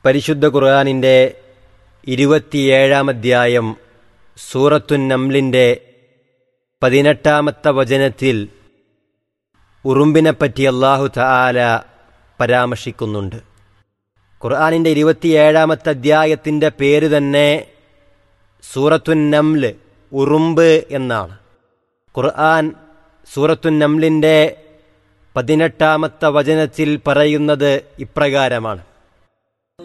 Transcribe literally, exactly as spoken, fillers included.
പരിശുദ്ധ ഖുർആനിൻ്റെ ഇരുപത്തിയേഴാം അധ്യായം സൂറത്തുൻ നംലിൻ്റെ പതിനെട്ടാമത്തെ വചനത്തിൽ ഉറുമ്പിനെപ്പറ്റി അല്ലാഹു തആല പരാമർശിക്കുന്നുണ്ട്. ഖുർആനിൻ്റെ ഇരുപത്തിയേഴാമത്തെ അധ്യായത്തിൻ്റെ പേര് തന്നെ സൂറത്തുൻ നംല്, ഉറുമ്പ് എന്നാണ്. ഖുർആൻ സൂറത്തുൻ നംലിൻ്റെ പതിനെട്ടാമത്തെ വചനത്തിൽ പറയുന്നത് ഇപ്രകാരമാണ്: